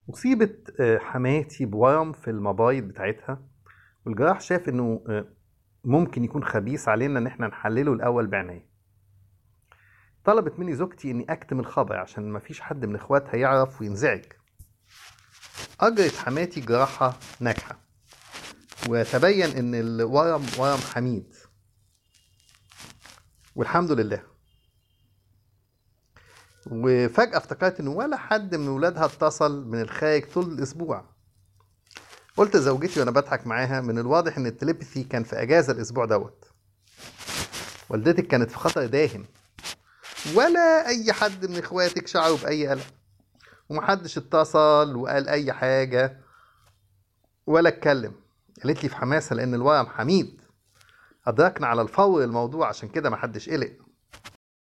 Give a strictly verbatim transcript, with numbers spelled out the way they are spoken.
أصيبت آه، حماتي بورم في المبايض بتاعتها. والجراح شاف إنه آه، ممكن يكون خبيث علينا إن إحنا نحلله الأول بعناية. طلبت مني زوجتي إني أكتم الخبر عشان مفيش حد من إخواتها يعرف وينزعج. أجرت حماتي جراحة ناجحة، وتبين إن الورم ورم حميد، والحمد لله. وفجأة افتكرت إن ولا حد من ولادها اتصل من الخارج طول الأسبوع. قلت لزوجتي وأنا بضحك معاها: من الواضح إن التليبثي كان في أجازة الأسبوع دوت. والدتك كانت في خطر داهم، ولا أي حد من إخواتك شعروا بأي قلق، ومحدش اتصل وقال أي حاجة ولا اتكلم. قالت لي في حماسة: لأن الورم حميد، أدركنا على الفور الموضوع، عشان كده محدش قلق.